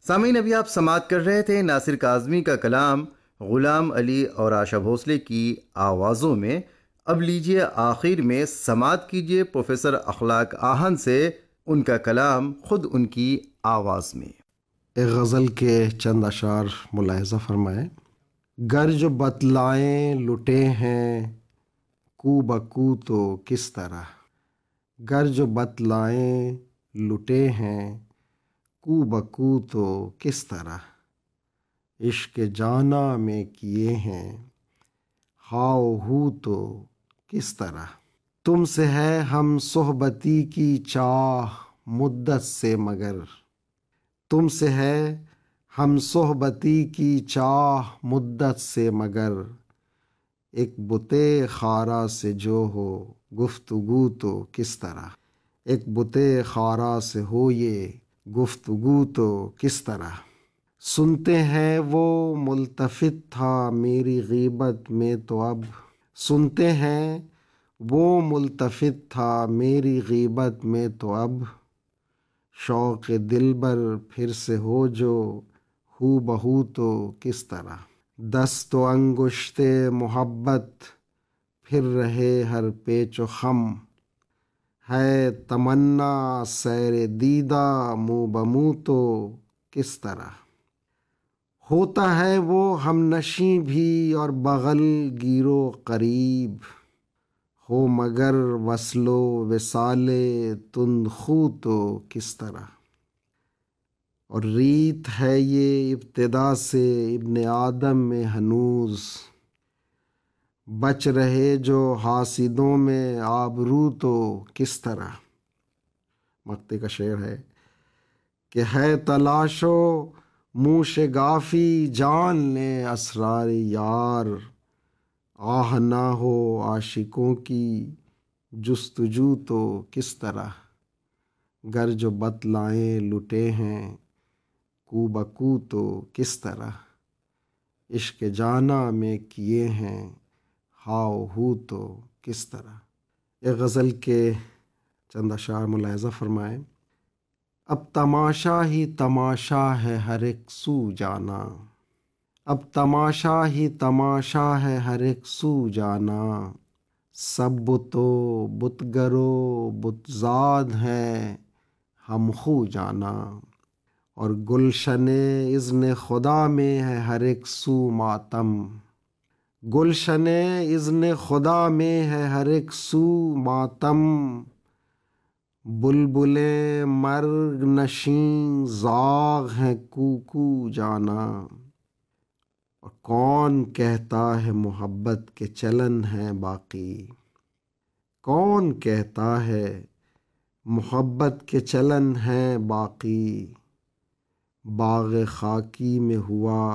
سامعین، ابھی آپ سماعت کر رہے تھے ناصر کاظمی کا کلام غلام علی اور آشا بھوسلے کی آوازوں میں۔ اب لیجئے آخر میں سماعت کیجئے پروفیسر اخلاق آہن سے ان کا کلام خود ان کی آواز میں۔ ایک غزل کے چند اشعار ملاحظہ فرمائیں۔ گر جو بتلائیں لٹے ہیں کو بکو تو کس طرح، گر جو بتلائیں لٹے ہیں کو بکو تو کس طرح، عشق جانا میں کیے ہیں ہاؤ ہو تو کس طرح، تم سے ہے ہم صحبتی کی چاہ مدت سے مگر، تم سے ہے ہم صحبتی کی چاہ مدت سے مگر، ایک بتے خارا سے جو ہو گفتگو تو کس طرح، ایک بتے خارا سے ہو یہ گفتگو تو کس طرح، سنتے ہیں وہ ملتفت تھا میری غیبت میں تو اب، سنتے ہیں وہ ملتفت تھا میری غیبت میں تو اب، شوق دلبر پھر سے ہو جو ہو بہو تو کس طرح، دست و انگشت محبت پھر رہے ہر پیچ و خم، ہے تمنا سیر دیدہ منہ بمنہ تو کس طرح، ہوتا ہے وہ ہم نشیں بھی اور بغل گیر و قریب، ہو مگر وصل و وصال تند خو تو کس طرح، اور ریت ہے یہ ابتدا سے ابن آدم میں ہنوز، بچ رہے جو حاسدوں میں آبرو تو کس طرح، مقطع کا شعر ہے کہ ہے تلاش و موش گافی جان لے اسرار یار، آہ نہ ہو عاشقوں کی جستجو تو کس طرح، گر جو بتلائیں لٹے ہیں کو بکو تو کس طرح، عشق جانا میں کیے ہیں ہاؤ ہو تو کس طرح۔ ایک غزل کے چند اشعار ملاحظہ فرمائیں۔ اب تماشا ہی تماشا ہے ہر ایک سو جانا، اب تماشا ہی تماشا ہے ہر ایک سو جانا، سب بت و بت گر و بت زاد ہیں ہم خو جانا، اور گلشن اذن خدا میں ہے ہر ایک سو ماتم، گلشن اذن خدا میں ہے ہر ایک سو ماتم، بلبلیں مرگ نشین زاغ ہیں کو کو جانا، اور کون کہتا ہے محبت کے چلن ہے باقی، کون کہتا ہے محبت کے چلن ہے باقی، باغ خاکی میں ہوا